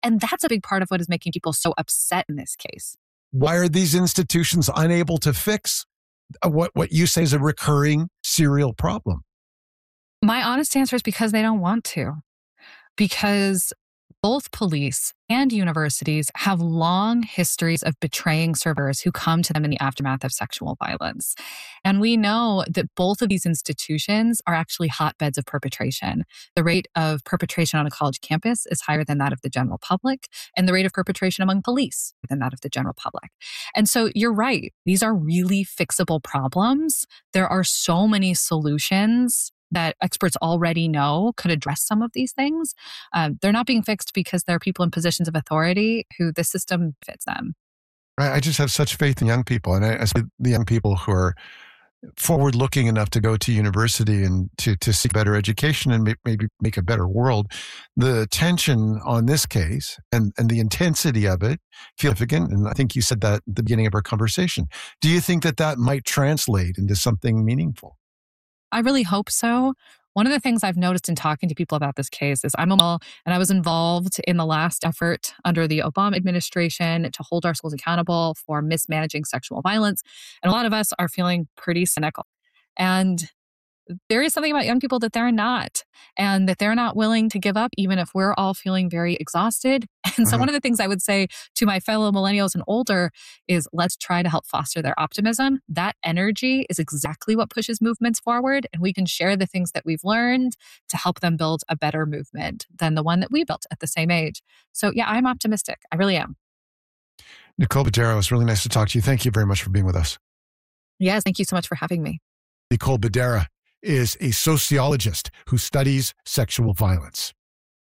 And that's a big part of what is making people so upset in this case. Why are these institutions unable to fix what you say is a recurring serial problem? My honest answer is because they don't want to. Because both police and universities have long histories of betraying survivors who come to them in the aftermath of sexual violence. And we know that both of these institutions are actually hotbeds of perpetration. The rate of perpetration on a college campus is higher than that of the general public, and the rate of perpetration among police than that of the general public. And so you're right. These are really fixable problems. There are so many solutions that experts already know could address some of these things. They're not being fixed because there are people in positions of authority who the system fits them. I just have such faith in young people. And I see the young people who are forward-looking enough to go to university and to seek better education and maybe make a better world. The tension on this case and the intensity of it feels significant. And I think you said that at the beginning of our conversation. Do you think that might translate into something meaningful? I really hope so. One of the things I've noticed in talking to people about this case is I'm a mom, and I was involved in the last effort under the Obama administration to hold our schools accountable for mismanaging sexual violence. And a lot of us are feeling pretty cynical. And there is something about young people that they're not, and that they're not willing to give up, even if we're all feeling very exhausted. And so one of the things I would say to my fellow millennials and older is let's try to help foster their optimism. That energy is exactly what pushes movements forward, and we can share the things that we've learned to help them build a better movement than the one that we built at the same age. So yeah, I'm optimistic. I really am. Nicole Badera, it was really nice to talk to you. Thank you very much for being with us. Yes, thank you so much for having me. Nicole Badera is a sociologist who studies sexual violence.